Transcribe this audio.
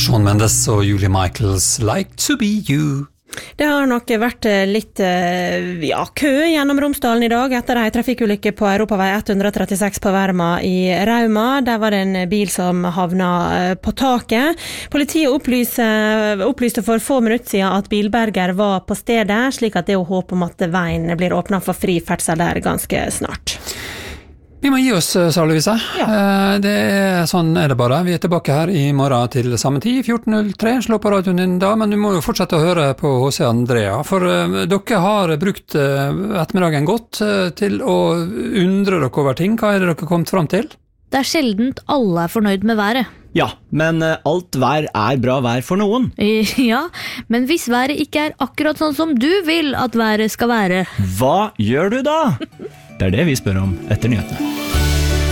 Shawn Mendes og Julia Michaels Like to be you. Det har nok vært litt kø gjennom Romsdalen i dag etter en trafikkulykke på Europavei 136 på Verma i Rauma. Der var det en bil som havna på taket. Politiet opplyste for få minutter siden at bilberger var på stedet, slik at det er håp om at veien blir åpnet for fri ferdsel der ganske snart. Vi må gi oss, Sara Louise. Ja. Det sånn er det bare. Vi er tilbake her i morgen til samme tid, 14.03. Slå på radioen din da, men du må jo fortsette å høre på H.C. Andrea, for dere har brukt ettermiddagen godt til å undre dere over ting. Hva er det dere kommet fram til? Det sjeldent alle fornøyd med været. Ja, men alt vær bra vær for noen. Ja, men hvis været ikke akkurat sånn som du vil at været skal være. Hva gjør du da? Det det vi spør om etter nyhetene.